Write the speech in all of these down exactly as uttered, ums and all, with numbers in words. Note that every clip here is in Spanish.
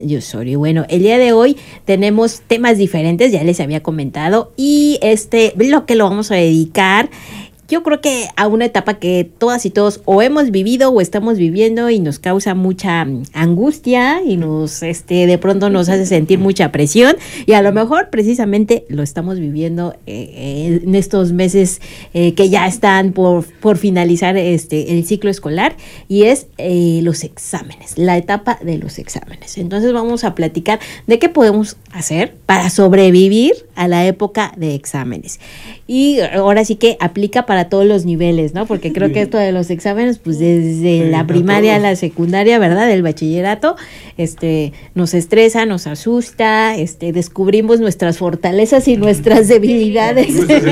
Yo soy, bueno, el día de hoy tenemos temas diferentes, ya les había comentado, y este bloque lo vamos a dedicar, yo creo que a una etapa que todas y todos o hemos vivido o estamos viviendo y nos causa mucha angustia y nos, este, de pronto nos hace sentir mucha presión, y a lo mejor precisamente lo estamos viviendo eh, en estos meses eh, que ya están por, por finalizar este, el ciclo escolar, y es eh, los exámenes, la etapa de los exámenes. Entonces vamos a platicar de qué podemos hacer para sobrevivir a la época de exámenes. Y ahora sí que aplica para todos los niveles, ¿no? Porque creo que esto de los exámenes, pues desde la primaria a la secundaria, ¿verdad? Del bachillerato, este, nos estresa, nos asusta, este, descubrimos nuestras fortalezas y nuestras debilidades.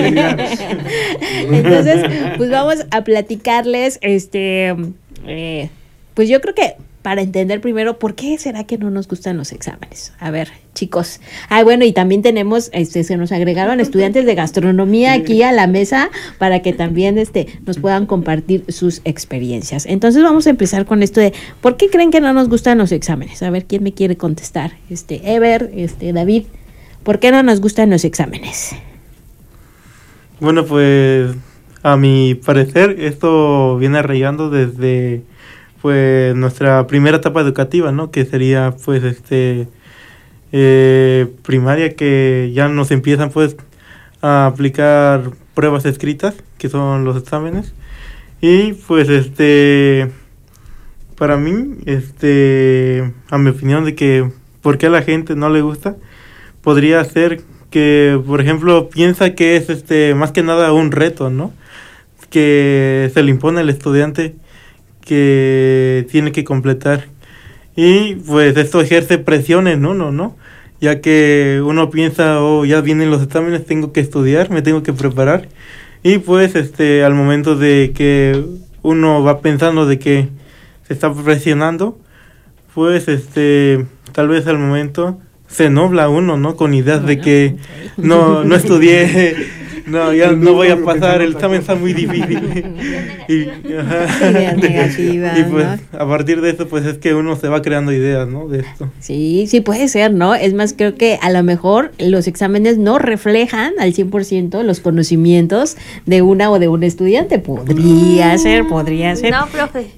Entonces, pues vamos a platicarles, este, eh, pues yo creo que para entender primero por qué será que no nos gustan los exámenes. A ver, chicos. Ah, bueno, y también tenemos, este, se nos agregaron estudiantes de gastronomía aquí a la mesa para que también este, nos puedan compartir sus experiencias. Entonces vamos a empezar con esto de ¿por qué creen que no nos gustan los exámenes? A ver, ¿quién me quiere contestar? Este, Ever, este, David, ¿por qué no nos gustan los exámenes? Bueno, pues a mi parecer esto viene arraigando desde pues nuestra primera etapa educativa, ¿no? Que sería pues este eh, primaria, que ya nos empiezan pues a aplicar pruebas escritas, que son los exámenes. Y pues este para mí, este a mi opinión de que por qué a la gente no le gusta, podría ser que, por ejemplo, piensa que es este más que nada un reto, ¿no? Que se le impone al estudiante que tiene que completar, y pues esto ejerce presión en uno, ¿no? Ya que uno piensa, oh, ya vienen los exámenes, tengo que estudiar, me tengo que preparar, y pues este al momento de que uno va pensando de que se está presionando, pues este tal vez al momento se nubla uno, ¿no? Con ideas de que no, no estudié, no, ya no voy a pasar, el examen está muy difícil. y, ajá, negativa, y pues ¿no? A partir de eso pues es que uno se va creando ideas, ¿no? De esto. Sí, sí puede ser, ¿no? Es más, creo que a lo mejor los exámenes no reflejan al cien por ciento los conocimientos de una o de un estudiante. Podría ser, podría ser. No, profe.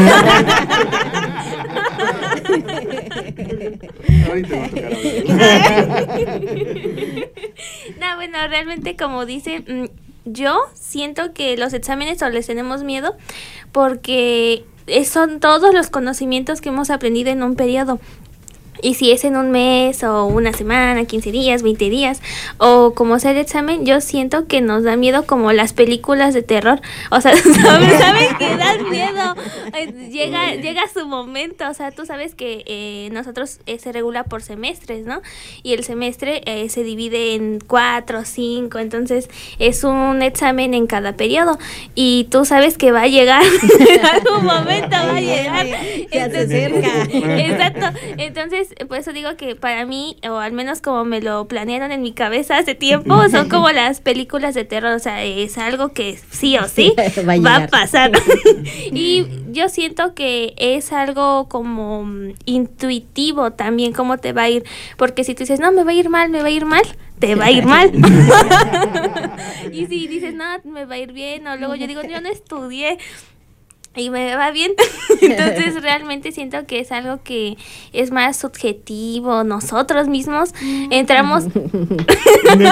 No, bueno, realmente como dice, yo siento que los exámenes o les tenemos miedo porque son todos los conocimientos que hemos aprendido en un periodo. Y si es en un mes o una semana, quince días, veinte días, o como sea el examen, yo siento que nos da miedo como las películas de terror. O sea, ¿sabes, ¿sabes que dan miedo? Llega, llega su momento, o sea, tú sabes que eh, nosotros eh, se regula por semestres, ¿no? Y el semestre eh, se divide en cuatro, cinco, entonces es un examen en cada periodo. Y tú sabes que va a llegar, en algún momento va a llegar. Ya se acerca. Exacto, entonces por eso digo que para mí, o al menos como me lo planearon en mi cabeza hace tiempo, son como las películas de terror, o sea, es algo que sí o sí va a, va a pasar. Y yo siento que es algo como intuitivo también cómo te va a ir, porque si tú dices, no, me va a ir mal, me va a ir mal, te va a ir mal. Y si dices, no, me va a ir bien, o luego yo digo, yo no estudié y me va bien. Entonces realmente siento que es algo que es más subjetivo. Nosotros mismos entramos no, no,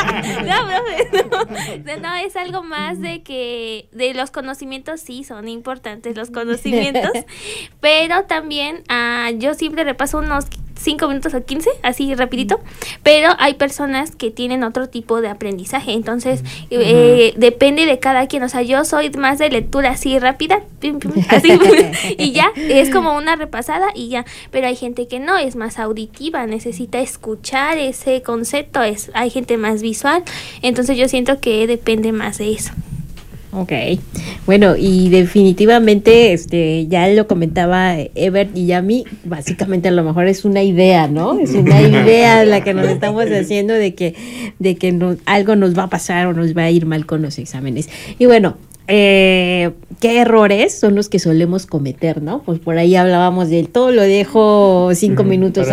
no, no, es algo más de que de los conocimientos. Sí, son importantes los conocimientos, pero también uh, yo siempre repaso unos cinco minutos o quince, así rapidito, pero hay personas que tienen otro tipo de aprendizaje, entonces uh-huh. eh, depende de cada quien. O sea, yo soy más de lectura así rápida, pim, pim, así, y ya, es como una repasada y ya, pero hay gente que no, es más auditiva, necesita escuchar ese concepto, es, hay gente más visual, entonces yo siento que depende más de eso. Ok, bueno, y definitivamente, este, ya lo comentaba Ever y Yami, básicamente a lo mejor es una idea, ¿no? Es una idea la que nos estamos haciendo de que, de que no, algo nos va a pasar o nos va a ir mal con los exámenes. Y bueno, eh, ¿qué errores son los que solemos cometer, no? Pues por ahí hablábamos de todo lo dejo cinco minutos